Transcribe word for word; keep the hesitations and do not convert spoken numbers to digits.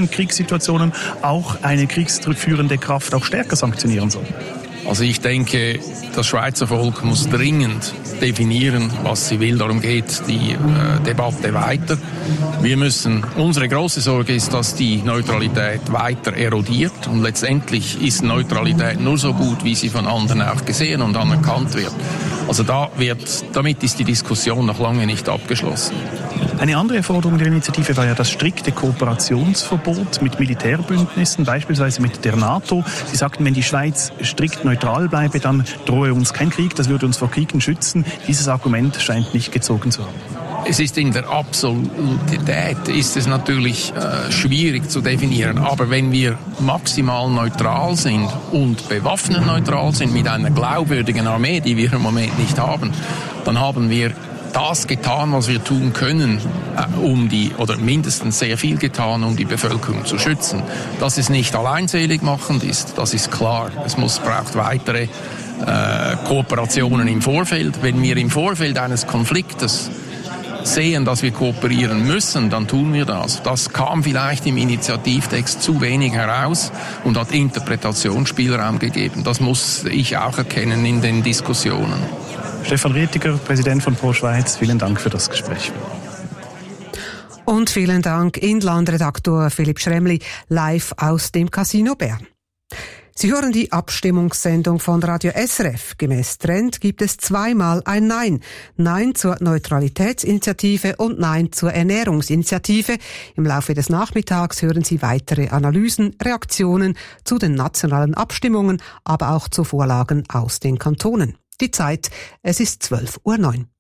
solchen Kriegssituationen auch eine kriegsführende Kraft auch stärker sanktionieren soll? Also ich denke, das Schweizer Volk muss dringend definieren, was sie will. Darum geht die äh, Debatte weiter. Wir müssen, unsere große Sorge ist, dass die Neutralität weiter erodiert. Und letztendlich ist Neutralität nur so gut, wie sie von anderen auch gesehen und anerkannt wird. Also da wird, damit ist die Diskussion noch lange nicht abgeschlossen. Eine andere Forderung der Initiative war ja das strikte Kooperationsverbot mit Militärbündnissen, beispielsweise mit der NATO. Sie sagten, wenn die Schweiz strikt neutral bleibe, dann drohe uns kein Krieg, das würde uns vor Kriegen schützen. Dieses Argument scheint nicht gezogen zu haben. Es ist in der Absolutität ist es natürlich äh, schwierig zu definieren. Aber wenn wir maximal neutral sind und bewaffnet neutral sind mit einer glaubwürdigen Armee, die wir im Moment nicht haben, dann haben wir das getan, was wir tun können, äh, um die, oder mindestens sehr viel getan, um die Bevölkerung zu schützen. Dass es nicht alleinselig machend ist, das ist klar. Es muss, braucht weitere äh, Kooperationen im Vorfeld. Wenn wir im Vorfeld eines Konfliktes sehen, dass wir kooperieren müssen, dann tun wir das. Das kam vielleicht im Initiativtext zu wenig heraus und hat Interpretationsspielraum gegeben. Das muss ich auch erkennen in den Diskussionen. Stefan Rietiger, Präsident von Pro Schweiz, vielen Dank für das Gespräch. Und vielen Dank Inlandredaktor Philipp Schremli, live aus dem Casino Bern. Sie hören die Abstimmungssendung von Radio S R F. Gemäss Trend gibt es zweimal ein Nein. Nein zur Neutralitätsinitiative und Nein zur Ernährungsinitiative. Im Laufe des Nachmittags hören Sie weitere Analysen, Reaktionen zu den nationalen Abstimmungen, aber auch zu Vorlagen aus den Kantonen. Die Zeit, es ist zwölf Uhr neun.